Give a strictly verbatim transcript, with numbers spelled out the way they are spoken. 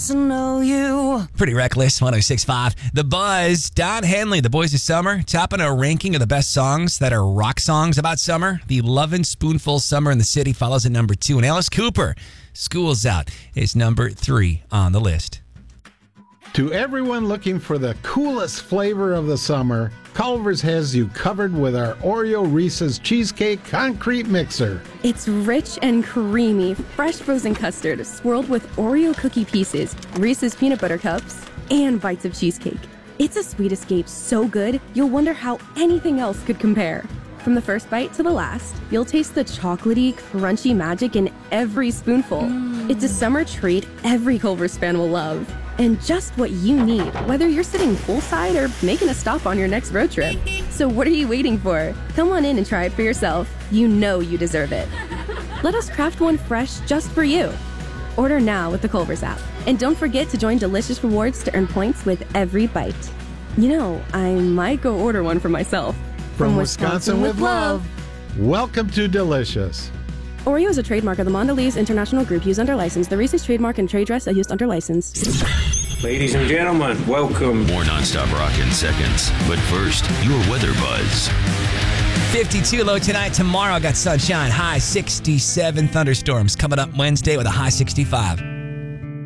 to know you. Pretty Reckless, one oh six point five. The Buzz, Don Henley, The Boys of Summer, topping a ranking of the best songs that are rock songs about summer. The Lovin' Spoonful, Summer in the City, follows at number two. And Alice Cooper, School's Out, is number three on the list. To everyone looking for the coolest flavor of the summer, Culver's has you covered with our Oreo Reese's Cheesecake Concrete Mixer. It's rich and creamy, fresh frozen custard swirled with Oreo cookie pieces, Reese's peanut butter cups, and bites of cheesecake. It's a sweet escape so good, you'll wonder how anything else could compare. From the first bite to the last, you'll taste the chocolatey, crunchy magic in every spoonful. Mm. It's a summer treat every Culver's fan will love. And just what you need, whether you're sitting poolside or making a stop on your next road trip. So what are you waiting for? Come on in and try it for yourself. You know you deserve it. Let us craft one fresh just for you. Order now with the Culver's app. And don't forget to join Delicious Rewards to earn points with every bite. You know, I might go order one for myself. From, From Wisconsin, Wisconsin with love. love. Welcome to Delicious. Oreo is a trademark of the Mondelez International Group used under license. The Reese's trademark and trade dress are used under license. Ladies and gentlemen, welcome. More nonstop rock in seconds. But first, your weather buzz. fifty-two low tonight. Tomorrow got sunshine. High sixty-seven. Thunderstorms coming up Wednesday with a high sixty-five.